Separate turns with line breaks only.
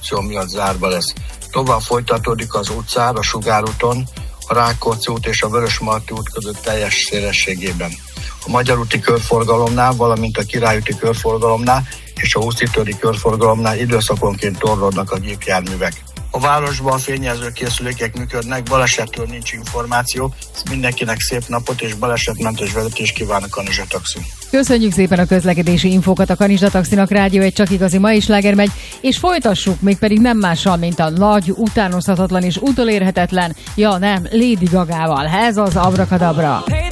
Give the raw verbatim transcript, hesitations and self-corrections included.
konstrukció miatt zárva lesz. Tovább folytatódik az utcár a Sugárúton, a Rákóczi út és a Vörösmarty út között teljes szélességében. A Magyar úti körforgalomnál, valamint a Király úti körforgalomnál és a Husztitőri körforgalomnál időszakonként torlódnak a gépjárművek. A városban a fényjelző készülékek működnek, balesetről nincs információ. Mindenkinek szép napot és balesetmentes vezetést kíván a Kanizsa Taxi.
Köszönjük szépen a közlekedési infókat a Kanizsa Taxinak. Rádió egy csak igazi mai sláger megy, és folytassuk, mégpedig nem mással, mint a nagy, utánozhatatlan és utolérhetetlen, ja nem, Lady Gagával. Ez az Abrakadabra.